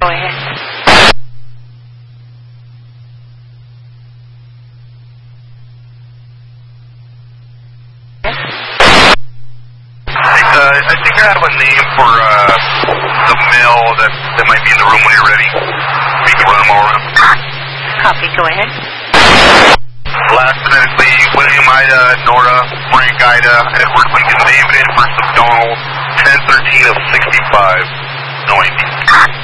Go ahead. I think I have a name for the male that might be in the room when you're ready. We can run them all around. Copy. Go ahead. Last phonetically, William Ida, Nora, Frank Ida, Edward Lincoln David, First of Donald, 1013 of 65. No ID.